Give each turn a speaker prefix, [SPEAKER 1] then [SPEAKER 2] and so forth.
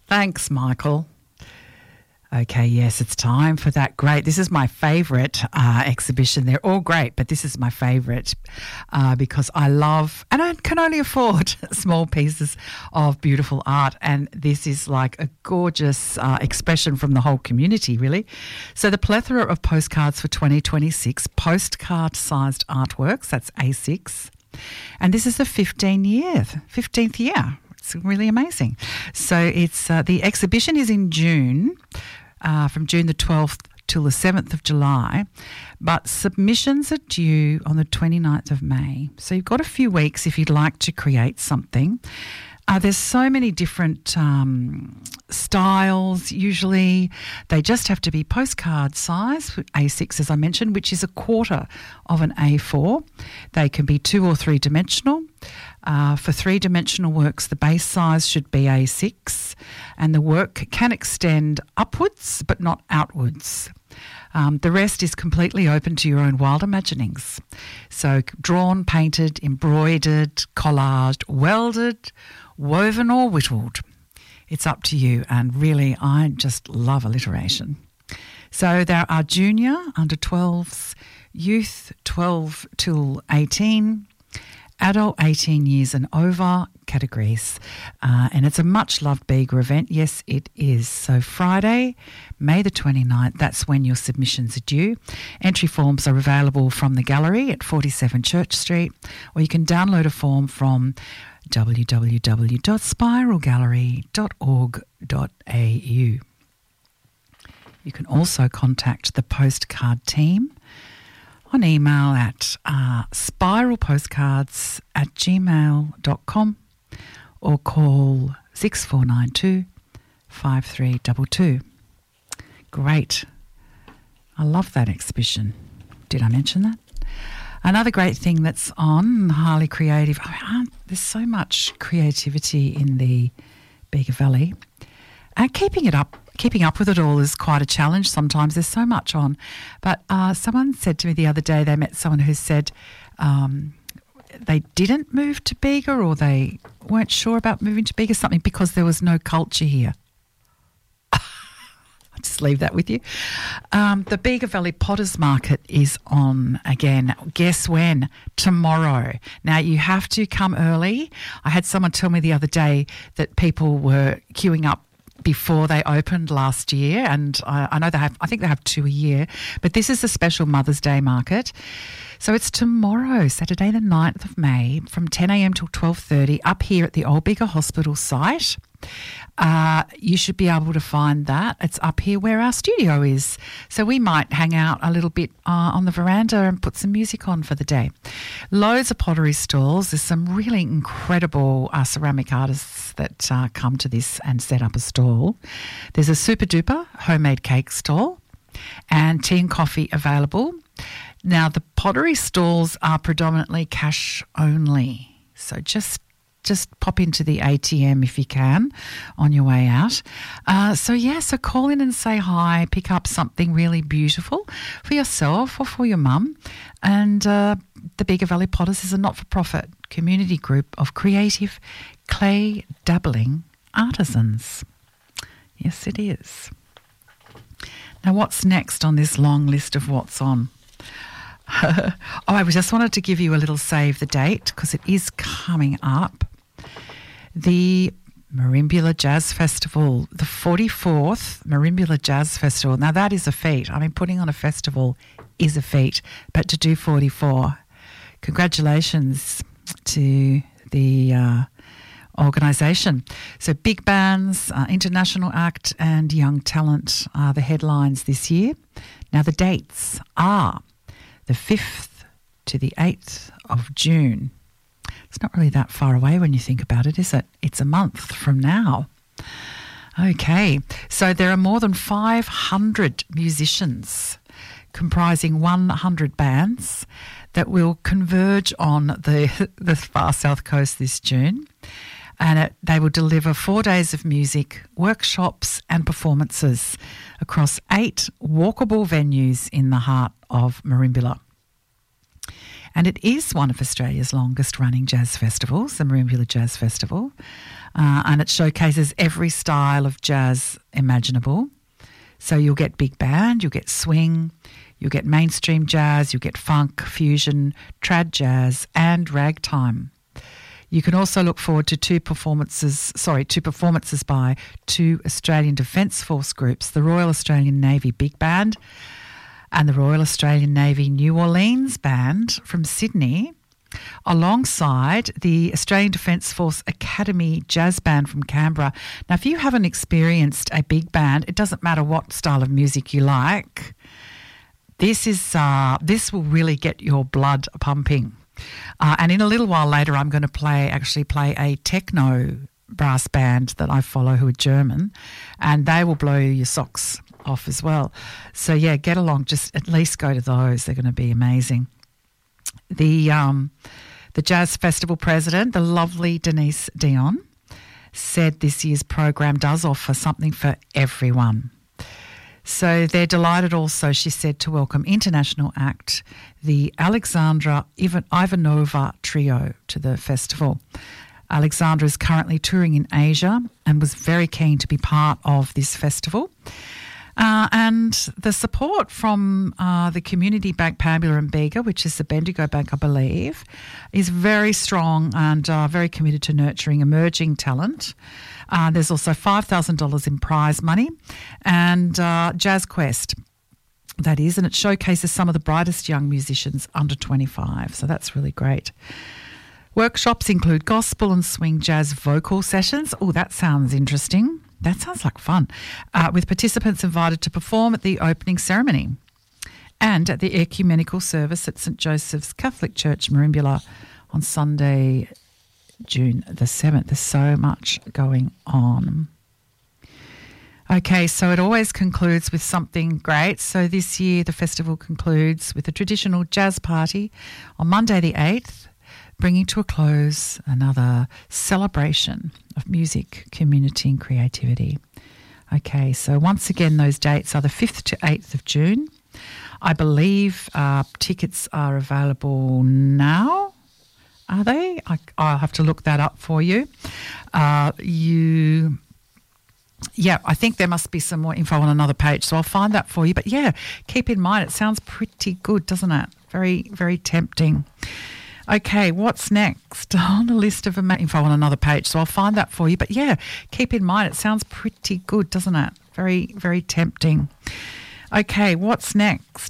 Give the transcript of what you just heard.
[SPEAKER 1] Thanks, Michael. Okay, yes, it's time for that great. This is my favourite exhibition. They're all great, but this is my favourite because I love and I can only afford small pieces of beautiful art. And this is like a gorgeous expression from the whole community, really. So the plethora of postcards for 2026, postcard-sized artworks, that's A6. And this is the 15th year. It's really amazing. So it's the exhibition is in June, from June the 12th till the 7th of July, but submissions are due on the 29th of May. So you've got a few weeks if you'd like to create something. There's so many different styles. Usually they just have to be postcard size, A6 as I mentioned, which is a quarter of an A4. They can be 2 or 3 dimensional. For 3-dimensional works, the base size should be A6 and the work can extend upwards but not outwards. The rest is completely open to your own wild imaginings. So drawn, painted, embroidered, collaged, welded, woven or whittled. It's up to you, and really I just love alliteration. So there are junior, under 12s, youth 12 till 18, adult 18 years and over categories, and it's a much-loved Bega event. Yes, it is. So Friday, May the 29th, that's when your submissions are due. Entry forms are available from the gallery at 47 Church Street, or you can download a form from www.spiralgallery.org.au. You can also contact the postcard team on email at spiralpostcards@gmail.com or call 6492 5322. Great. I love that exhibition. Did I mention that? Another great thing that's on, highly creative. There's so much creativity in the Bega Valley. And keeping up with it all is quite a challenge sometimes. There's so much on. But someone said to me the other day, they met someone who said they didn't move to Bega, or they weren't sure about moving to Bega, something because there was no culture here. I'll just leave that with you. The Bega Valley Potters Market is on again. Guess when? Tomorrow. Now, you have to come early. I had someone tell me the other day that people were queuing up before they opened last year, and I know I think they have 2 a year, but this is a special Mother's Day market. So it's tomorrow, Saturday the 9th of May, from 10 a.m. till 12:30 up here at the Old Bega Hospital site. You should be able to find that. It's up here where our studio is. So we might hang out a little bit on the veranda and put some music on for the day. Loads of pottery stalls. There's some really incredible ceramic artists that come to this and set up a stall. There's a super duper homemade cake stall and tea and coffee available. Now, the pottery stalls are predominantly cash only. So just pop into the ATM if you can on your way out. So call in and say hi, pick up something really beautiful for yourself or for your mum. And the Bega Valley Potters is a not-for-profit community group of creative clay dabbling artisans. Yes, it is. Now, what's next on this long list of what's on? I just wanted to give you a little save the date because it is coming up. The Merimbula Jazz Festival, the 44th Merimbula Jazz Festival. Now, that is a feat. I mean, putting on a festival is a feat, but to do 44, congratulations to the organisation. So big bands, international act and young talent are the headlines this year. Now, the dates are the 5th to the 8th of June. It's not really that far away when you think about it, is it? It's a month from now. Okay, so there are more than 500 musicians comprising 100 bands that will converge on the far south coast this June. And they will deliver 4 days of music, workshops and performances across 8 walkable venues in the heart of Merimbula. And it is one of Australia's longest running jazz festivals, the Merimbula Jazz Festival. And it showcases every style of jazz imaginable. So you'll get big band, you'll get swing, you'll get mainstream jazz, you'll get funk, fusion, trad jazz and ragtime. You can also look forward to two performances by two Australian Defence Force groups, the Royal Australian Navy Big Band and the Royal Australian Navy New Orleans Band from Sydney, alongside the Australian Defence Force Academy Jazz Band from Canberra. Now, if you haven't experienced a big band, it doesn't matter what style of music you like, this will really get your blood pumping. And in a little while later, I'm going to play a techno brass band that I follow who are German, and they will blow your socks off as well. So, yeah, get along. Just at least go to those. They're going to be amazing. The Jazz Festival president, the lovely Denise Dion, said this year's program does offer something for everyone. So they're delighted also, she said, to welcome international act, the Alexandra Ivanova Trio, to the festival. Alexandra is currently touring in Asia and was very keen to be part of this festival. And the support from the Community Bank Pambula and Bega, which is the Bendigo Bank, I believe, is very strong and very committed to nurturing emerging talent. There's also $5,000 in prize money and Jazz Quest, that is, and it showcases some of the brightest young musicians under 25. So that's really great. Workshops include gospel and swing jazz vocal sessions. Oh, that sounds interesting. That sounds like fun. With participants invited to perform at the opening ceremony and at the ecumenical service at St Joseph's Catholic Church, Merimbula, on Sunday, June the 7th. There's so much going on. Okay, so it always concludes with something great. So this year the festival concludes with a traditional jazz party on Monday the 8th, bringing to a close another celebration of music, community and creativity. Okay, so once again, those dates are the 5th to 8th of June. I believe tickets are available now. Are they? I'll have to look that up for you. I think there must be some more info on another page, so I'll find that for you. But yeah, keep in mind, it sounds pretty good, doesn't it? Very, very tempting. Okay, what's next on the list of info on another page? So I'll find that for you. But yeah, keep in mind, it sounds pretty good, doesn't it? Very, very tempting. Okay, what's next?